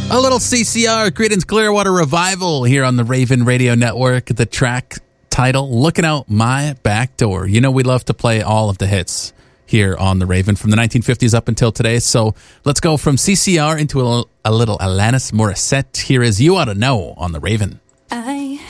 A little CCR, Creedence Clearwater Revival here on the Raven Radio Network. The track title, Looking Out My Back Door. You know we love to play all of the hits here on the Raven from the 1950s up until today. So let's go from CCR into a little Alanis Morissette. Here is You Ought to Know on the Raven.